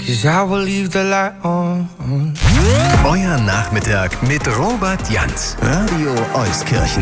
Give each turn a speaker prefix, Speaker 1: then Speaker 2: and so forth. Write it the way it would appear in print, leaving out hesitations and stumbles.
Speaker 1: 'cause I will leave the light on.
Speaker 2: Euer Nachmittag mit Robert Jans. Radio Euskirchen.